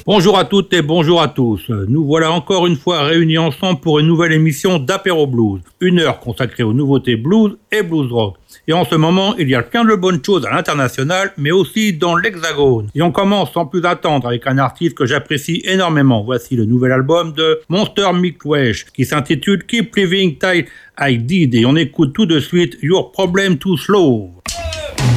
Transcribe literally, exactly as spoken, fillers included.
Bonjour à toutes et bonjour à tous. Nous voilà encore une fois réunis ensemble pour une nouvelle émission d'Apéro Blues. Une heure consacrée aux nouveautés blues et blues rock. Et en ce moment, il y a plein de bonnes choses à l'international, mais aussi dans l'Hexagone. Et on commence sans plus attendre avec un artiste que j'apprécie énormément. Voici le nouvel album de Monster Mikwesh qui s'intitule Keep Living Till I Did. Et on écoute tout de suite Your Problem Too Slow.